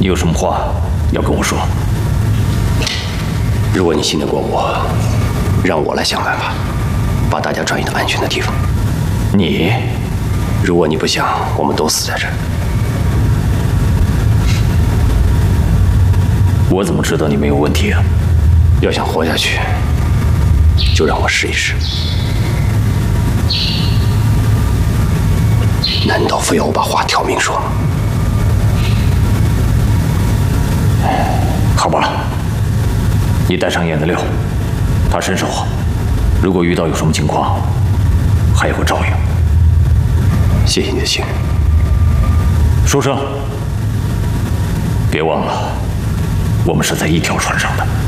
你有什么话要跟我说？ 如果你信得过我，让我来想办法，把大家转移到安全的地方。 你， 如果你不想我们都死在这儿， 我怎么知道你没有问题啊？ 要想活下去，就让我试一试。难道非要我把话挑明说吗？ 好吧，你带上燕子六，他身手好，如果遇到有什么情况，还有个照应。 谢谢你的信任， 书生，别忘了，我们是在一条船上的。